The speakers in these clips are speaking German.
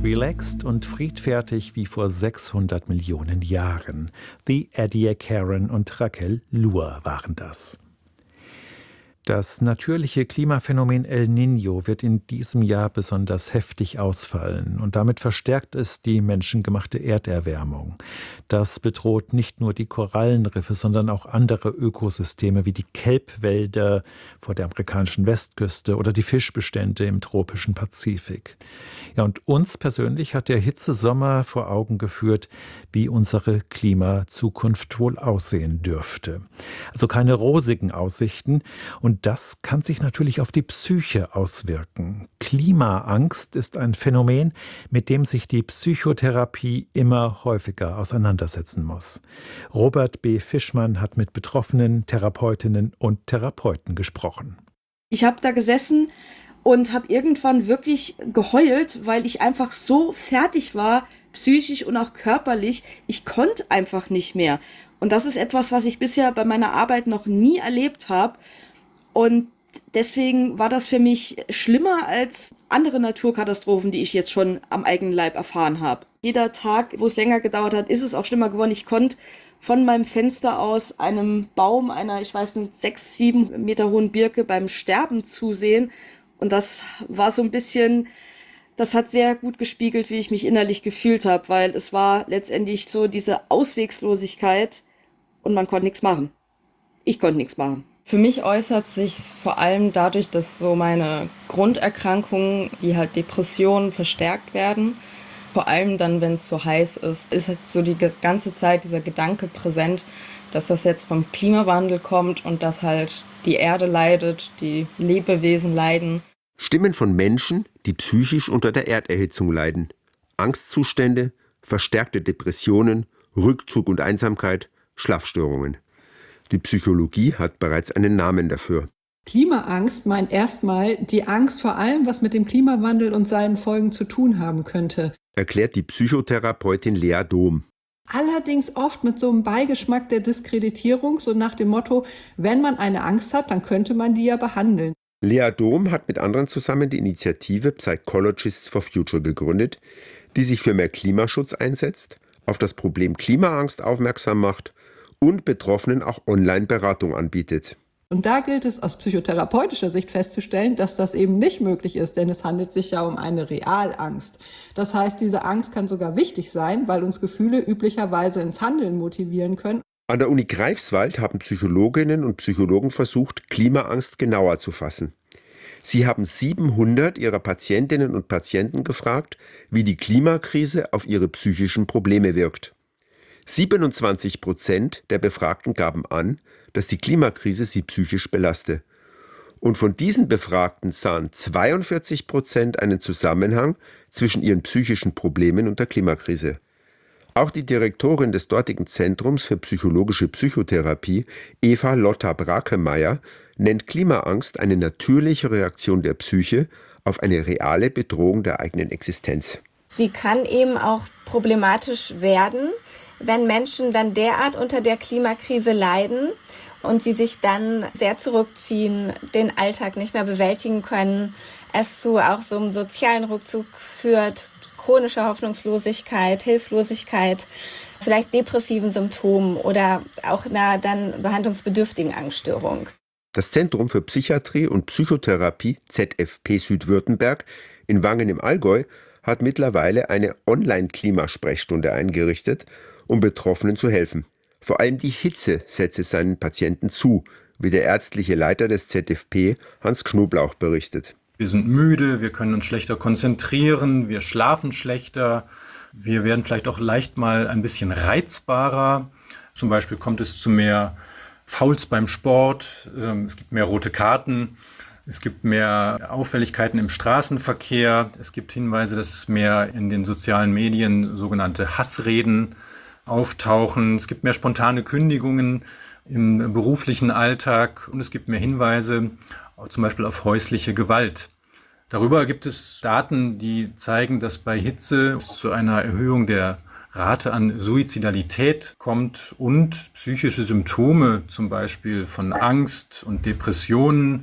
Relaxed und friedfertig wie vor 600 Millionen Jahren. The Eddie Karen und Raquel Luhr waren das. Das natürliche Klimaphänomen El Niño wird in diesem Jahr besonders heftig ausfallen und damit verstärkt es die menschengemachte Erderwärmung. Das bedroht nicht nur die Korallenriffe, sondern auch andere Ökosysteme wie die Kelbwälder vor der amerikanischen Westküste oder die Fischbestände im tropischen Pazifik. Ja, und uns persönlich hat der Hitzesommer vor Augen geführt, wie unsere Klimazukunft wohl aussehen dürfte. Also keine rosigen Aussichten. Und das kann sich natürlich auf die Psyche auswirken. Klimaangst ist ein Phänomen, mit dem sich die Psychotherapie immer häufiger auseinandersetzen muss. Robert B. Fischmann hat mit Betroffenen, Therapeutinnen und Therapeuten gesprochen. Ich habe da gesessen und habe irgendwann wirklich geheult, weil ich einfach so fertig war, psychisch und auch körperlich. Ich konnte einfach nicht mehr. Und das ist etwas, was ich bisher bei meiner Arbeit noch nie erlebt habe. Und deswegen war das für mich schlimmer als andere Naturkatastrophen, die ich jetzt schon am eigenen Leib erfahren habe. Jeder Tag, wo es länger gedauert hat, ist es auch schlimmer geworden. Ich konnte von meinem Fenster aus einem Baum, einer, ich weiß nicht, 6, 7 Meter hohen Birke beim Sterben zusehen. Und das war so ein bisschen, das hat sehr gut gespiegelt, wie ich mich innerlich gefühlt habe, weil es war letztendlich so diese Ausweglosigkeit und man konnte nichts machen. Ich konnte nichts machen. Für mich äußert sich vor allem dadurch, dass so meine Grunderkrankungen, wie halt Depressionen, verstärkt werden. Vor allem dann, wenn es so heiß ist halt so die ganze Zeit dieser Gedanke präsent, dass das jetzt vom Klimawandel kommt und dass halt die Erde leidet, die Lebewesen leiden. Stimmen von Menschen, die psychisch unter der Erderhitzung leiden. Angstzustände, verstärkte Depressionen, Rückzug und Einsamkeit, Schlafstörungen. Die Psychologie hat bereits einen Namen dafür. Klimaangst meint erstmal die Angst vor allem, was mit dem Klimawandel und seinen Folgen zu tun haben könnte, erklärt die Psychotherapeutin Lea Dom. Allerdings oft mit so einem Beigeschmack der Diskreditierung, so nach dem Motto, wenn man eine Angst hat, dann könnte man die ja behandeln. Lea Dom hat mit anderen zusammen die Initiative Psychologists for Future gegründet, die sich für mehr Klimaschutz einsetzt, auf das Problem Klimaangst aufmerksam macht und Betroffenen auch Online-Beratung anbietet. Und da gilt es aus psychotherapeutischer Sicht festzustellen, dass das eben nicht möglich ist, denn es handelt sich ja um eine Realangst. Das heißt, diese Angst kann sogar wichtig sein, weil uns Gefühle üblicherweise ins Handeln motivieren können. An der Uni Greifswald haben Psychologinnen und Psychologen versucht, Klimaangst genauer zu fassen. Sie haben 700 ihrer Patientinnen und Patienten gefragt, wie die Klimakrise auf ihre psychischen Probleme wirkt. 27% der Befragten gaben an, dass die Klimakrise sie psychisch belaste. Und von diesen Befragten sahen 42% einen Zusammenhang zwischen ihren psychischen Problemen und der Klimakrise. Auch die Direktorin des dortigen Zentrums für psychologische Psychotherapie, Eva Lotta Brakemeyer, nennt Klimaangst eine natürliche Reaktion der Psyche auf eine reale Bedrohung der eigenen Existenz. Sie kann eben auch problematisch werden, wenn Menschen dann derart unter der Klimakrise leiden und sie sich dann sehr zurückziehen, den Alltag nicht mehr bewältigen können, es zu auch so einem sozialen Rückzug führt, chronische Hoffnungslosigkeit, Hilflosigkeit, vielleicht depressiven Symptomen oder auch einer dann behandlungsbedürftigen Angststörung. Das Zentrum für Psychiatrie und Psychotherapie ZFP Südwürttemberg in Wangen im Allgäu hat mittlerweile eine Online-Klimasprechstunde eingerichtet, um Betroffenen zu helfen. Vor allem die Hitze setze seinen Patienten zu, wie der ärztliche Leiter des ZFP, Hans Knoblauch, berichtet. Wir sind müde, wir können uns schlechter konzentrieren, wir schlafen schlechter, wir werden vielleicht auch leicht mal ein bisschen reizbarer. Zum Beispiel kommt es zu mehr Fouls beim Sport, es gibt mehr rote Karten, es gibt mehr Auffälligkeiten im Straßenverkehr, es gibt Hinweise, dass mehr in den sozialen Medien sogenannte Hassreden auftauchen, es gibt mehr spontane Kündigungen im beruflichen Alltag und es gibt mehr Hinweise zum Beispiel auf häusliche Gewalt. Darüber gibt es Daten, die zeigen, dass bei Hitze es zu einer Erhöhung der Rate an Suizidalität kommt und psychische Symptome, zum Beispiel von Angst und Depressionen,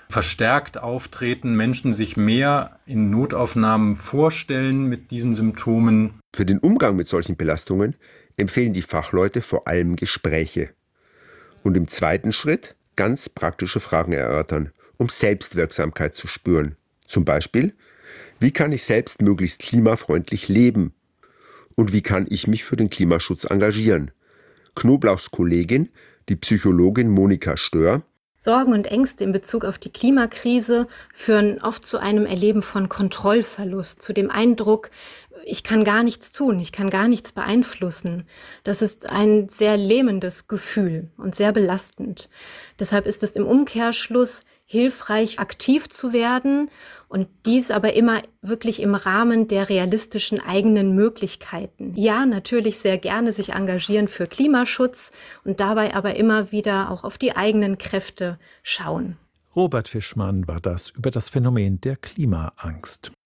verstärkt auftreten, Menschen sich mehr in Notaufnahmen vorstellen mit diesen Symptomen. Für den Umgang mit solchen Belastungen empfehlen die Fachleute vor allem Gespräche. Und im zweiten Schritt ganz praktische Fragen erörtern, um Selbstwirksamkeit zu spüren. Zum Beispiel, wie kann ich selbst möglichst klimafreundlich leben? Und wie kann ich mich für den Klimaschutz engagieren? Knoblauchs Kollegin, die Psychologin Monika Stör: Sorgen und Ängste in Bezug auf die Klimakrise führen oft zu einem Erleben von Kontrollverlust, zu dem Eindruck, ich kann gar nichts tun, ich kann gar nichts beeinflussen. Das ist ein sehr lähmendes Gefühl und sehr belastend. Deshalb ist es im Umkehrschluss hilfreich, aktiv zu werden und dies aber immer wirklich im Rahmen der realistischen eigenen Möglichkeiten. Ja, natürlich sehr gerne sich engagieren für Klimaschutz und dabei aber immer wieder auch auf die eigenen Kräfte schauen. Robert Fischmann war das über das Phänomen der Klimaangst.